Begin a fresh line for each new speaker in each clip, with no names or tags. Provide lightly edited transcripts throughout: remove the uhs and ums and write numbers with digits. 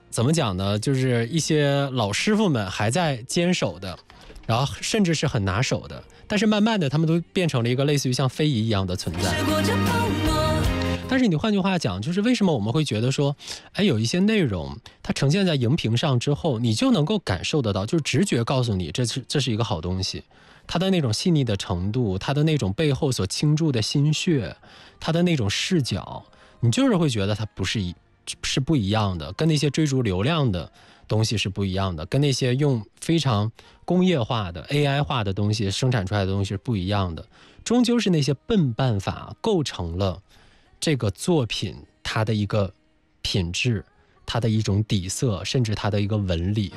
怎么讲呢？就是一些老师傅们还在坚守的，然后甚至是很拿手的，但是慢慢的他们都变成了一个类似于像非遗一样的存在。但是你换句话讲，就是为什么我们会觉得说，有一些内容它呈现在荧屏上之后，你就能够感受得到，就是直觉告诉你这是一个好东西，它的那种细腻的程度，它的那种背后所倾注的心血，它的那种视角，你就是会觉得它是不一样的，跟那些追逐流量的东西是不一样的，跟那些用非常工业化的 AI 化的东西生产出来的东西是不一样的。终究是那些笨办法构成了这个作品它的一个品质，它的一种底色，甚至它的一个纹理。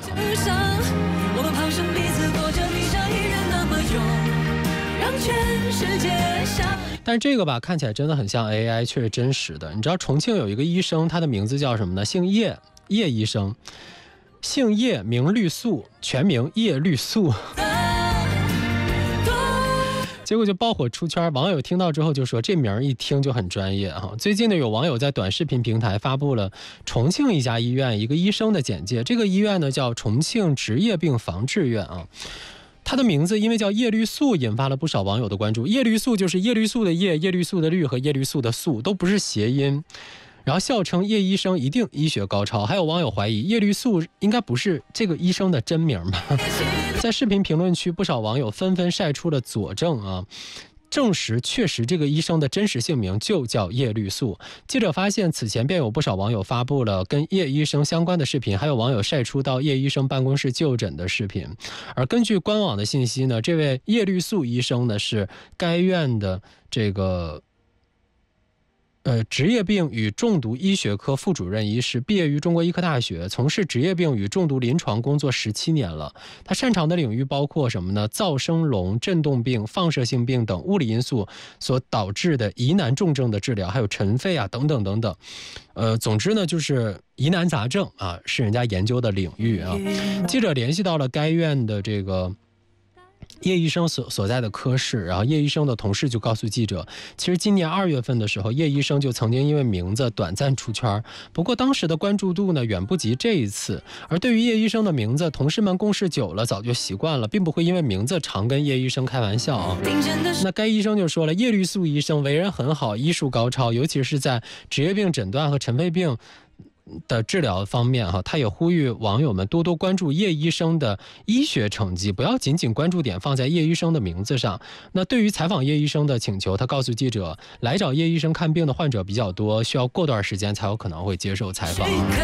但是这个吧，看起来真的很像 AI， 却是真实的。你知道重庆有一个医生，他的名字叫什么呢？姓叶，叶医生，姓叶名绿素，全名叶绿素。结果就爆火出圈，网友听到之后就说这名一听就很专业哈。最近呢，有网友在短视频平台发布了重庆一家医院一个医生的简介，这个医院呢叫重庆职业病防治院啊。它的名字因为叫叶绿素，引发了不少网友的关注。叶绿素就是叶绿素的叶、叶绿素的绿和叶绿素的素，都不是谐音。然后笑称叶医生一定医学高超，还有网友怀疑叶绿素应该不是这个医生的真名吧？在视频评论区，不少网友纷纷晒出了佐证啊，证实确实这个医生的真实姓名就叫叶绿素。记者发现，此前便有不少网友发布了跟叶医生相关的视频，还有网友晒出到叶医生办公室就诊的视频。而根据官网的信息呢，这位叶绿素医生呢是该院的这个职业病与中毒医学科副主任医师，毕业于中国医科大学，从事职业病与中毒临床工作17年了。他擅长的领域包括什么呢？噪声聋、振动病、放射性病等物理因素所导致的疑难重症的治疗，还有尘肺啊等等等等。总之呢，就是疑难杂症啊，是人家研究的领域啊。记者联系到了该院的这个叶医生所在的科室，然后叶医生的同事就告诉记者，其实今年2月份的时候，叶医生就曾经因为名字短暂出圈，不过当时的关注度呢远不及这一次。而对于叶医生的名字，同事们共事久了，早就习惯了，并不会因为名字常跟叶医生开玩笑啊。那该医生就说了，叶绿素医生为人很好，医术高超，尤其是在职业病诊断和尘肺病的治疗方面他也呼吁网友们多多关注叶医生的医学成绩，不要仅仅关注点放在叶医生的名字上。那对于采访叶医生的请求，他告诉记者，来找叶医生看病的患者比较多，需要过段时间才有可能会接受采访。